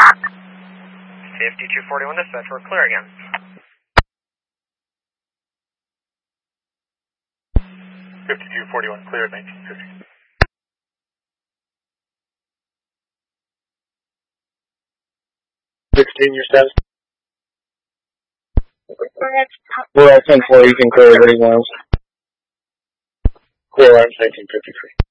5241 dispatch, we're clear again. 5241 clear at 1950. 16, your status? We're at 10-4, you can clear everybody else. Clear arms 1953.